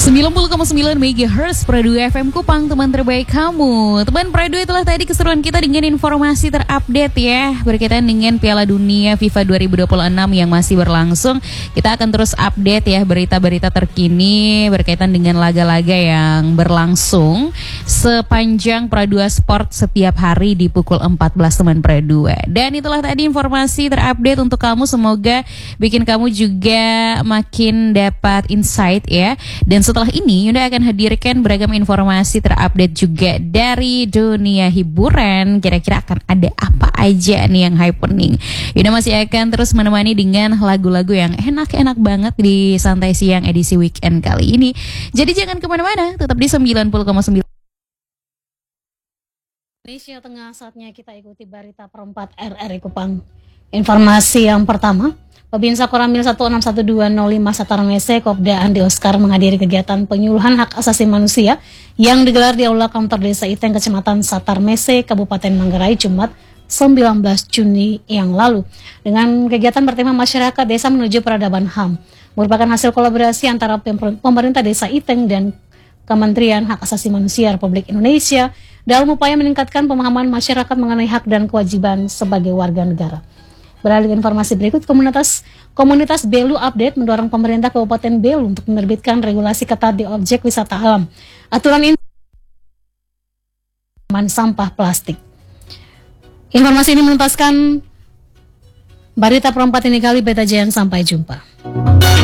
90,9 MHz Pradu FM Kupang, teman terbaik kamu. Teman Pradu, itulah tadi keseruan kita dengan informasi terupdate ya, berkaitan dengan Piala Dunia FIFA 2026 yang masih berlangsung. Kita akan terus update ya berita-berita terkini berkaitan dengan laga-laga yang berlangsung sepanjang Pradu Sport setiap hari di pukul 14 teman Pradu. Dan itulah tadi informasi terupdate untuk kamu, semoga bikin kamu juga makin dapat insight ya. Dan setelah ini Yunda akan hadirkan beragam informasi terupdate juga dari dunia hiburan. Kira-kira akan ada apa aja nih yang happening. Yunda masih akan terus menemani dengan lagu-lagu yang enak-enak banget di Santai Siang edisi weekend kali ini. Jadi jangan kemana-mana, tetap di 90,9 Indonesia Tengah. Saatnya kita ikuti berita perempat RRI Kupang. Informasi yang pertama, Babinsa Koramil 161205 Satarmese Kopda Andi Oscar menghadiri kegiatan penyuluhan hak asasi manusia yang digelar di Aula Kantor Desa Iteng, Kecamatan Satarmese, Kabupaten Manggarai, Jumat 19 Juni yang lalu. Dengan kegiatan bertema Masyarakat Desa Menuju Peradaban HAM, merupakan hasil kolaborasi antara pemerintah Desa Iteng dan Kementerian Hak Asasi Manusia Republik Indonesia dalam upaya meningkatkan pemahaman masyarakat mengenai hak dan kewajiban sebagai warga negara. Beralih ke informasi berikut, komunitas Belu Update mendorong pemerintah Kabupaten Belu untuk menerbitkan regulasi ketat di objek wisata alam. Aturan ini aman sampah plastik. Informasi ini menuntaskan berita perempat ini kali. Beta Jayan, sampai jumpa.